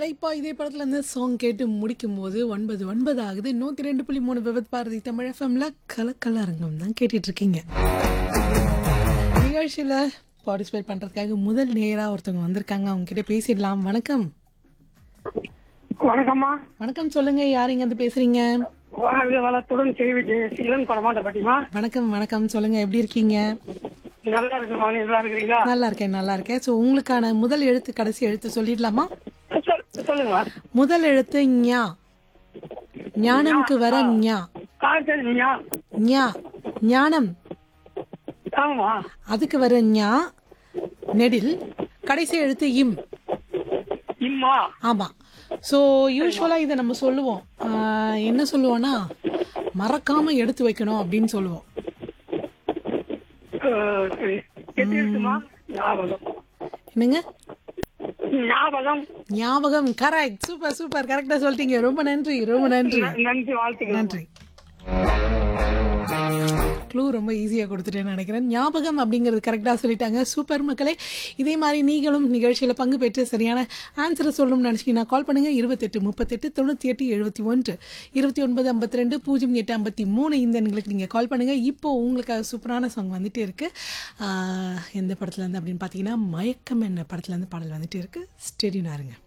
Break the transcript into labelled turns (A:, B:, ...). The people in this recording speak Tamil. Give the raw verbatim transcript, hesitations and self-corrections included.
A: கலைப்பா இதே படத்துல இருந்து சாங் கேட்டு முடிக்கும் போது ஒன்பது ஒன்பது ஆகுது. நூற்றி ரெண்டு புள்ளி மூணு விபத் பாரதி தமிழ் எஃப்எம்ல கலக்கல அரங்கம் தான் கேட்டுட்டு இருக்கீங்க. நிகழ்ச்சியில் பார்ட்டிசிபேட் பண்றதுக்காக முதல் நேரா ஒருத்தவங்க வந்திருக்காங்க. அவங்க கிட்ட பேசிடலாம். வணக்கம்.
B: வணக்கம்மா.
A: வணக்கம், சொல்லுங்க. யார் இங்க இருந்து பேசுறீங்க?
B: வாழ்க வளத்துடன் செய்விட்டு சீலன் கொடமாட்ட பாட்டிமா.
A: வணக்கம் வணக்கம், சொல்லுங்க. எப்படி இருக்கீங்க?
B: நல்லா இருக்குமா, நீ நல்லா இருக்கிறீங்களா?
A: நல்லா இருக்கேன் நல்லா இருக்கேன். ஸோ உங்களுக்கான முதல் எழுத்து கடைசி எழுத்து சொல்லிடலாமா?
B: சொல்- சொல்லுங்க.
A: முதல் எழுத்து ஞா. ஞானம்க்கு வர ஞா.
B: காய்ச்சல்யா.
A: ஞா ஞானம்.
B: ஆமா.
A: அதுக்கு வர ஞா நெடில். கடைசி எழுத்து இம்.
B: இம்மா.
A: ஆமா. ஸோ யூஸ்வலா இதை நம்ம சொல்லுவோம். ஆஹ், என்ன சொல்லுவோம்னா மறக்காம எடுத்து வைக்கணும் அப்படின்னு சொல்லுவோம்.
B: அஹ், சரி. எப்படி இருக்குமா? ஞாபகம்.
A: என்னங்க?
B: ஞாபகம்.
A: ஞாபகம். கரெக்ட். சூப்பர் சூப்பர், கரெக்டா சொல்லிட்டீங்க. ரொம்ப நன்றி ரொம்ப நன்றி
B: ந- நன்றி, வாழ்த்துக்கள்.
A: நன்றி. க்ளூ ரொம்ப ஈஸியாக கொடுத்துட்டேன்னு நினைக்கிறேன். ஞாபகம் அப்படிங்கிறது கரெக்டாக சொல்லிட்டாங்க. சூப்பர் மக்களே. இதே மாதிரி நீங்களும் நிகழ்ச்சியில் பங்கு பெற்று சரியான ஆன்சரை சொல்லணும்னு நினச்சிங்கன்னா கால் பண்ணுங்கள். இருபத்தெட்டு முப்பத்தெட்டு தொண்ணூற்றி எட்டு எழுபத்தி ஒன்று இருபத்தி ஒன்பது ஐம்பத்தி ரெண்டு பூஜ்ஜியம் எட்டு ஐம்பத்தி மூணு இந்த எண்களுக்கு நீங்கள் கால் பண்ணுங்கள். இப்போது உங்களுக்கு சூப்பரான சாங் வந்துகிட்டே இருக்குது. எந்த படத்துலேருந்து அப்படின்னு பார்த்தீங்கன்னா மயக்கம் என்ன படத்துலேருந்து பாடல் வந்துகிட்டே இருக்குது. ஸ்டெடினா இருங்க.